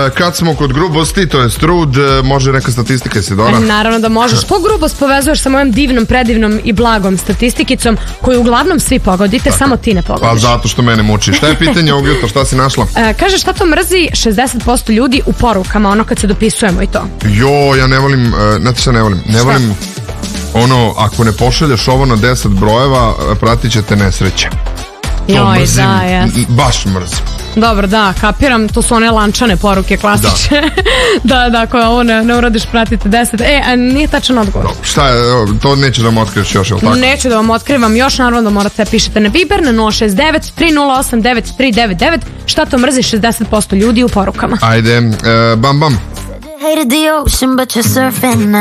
Kad smo kod grubosti, to je trud, može neka statistika, Isidora? Naravno da možeš. Po grubost povezuješ sa mojom divnom, predivnom i blagom statistikicom koju uglavnom svi pogodite, tako. Samo ti ne pogodiš. Pa zato što mene muči. Šta je pitanje ovog jutra, šta si našla? Kaže šta to mrzi 60% ljudi u porukama, ono kad se dopisujemo i to. Jo, ja ne volim, znate šta ne volim? Ne volim ono, ako ne pošalješ ovo na 10 brojeva, pratit će te nesreće. To mrzim, baš mrzim. Dobro, da, kapiram, to su one lančane poruke klasične. Da, ako ovo ne uradiš, pratite 10. Nije tačan odgovor. Šta je, to nećeš da vam otkrivaš još, je li tako? Neću da vam otkrivam još, naravno da morate pišete na Viber na 069 308 9399. Šta to mrzi 60% ljudi u porukama? Ajde, bam bam.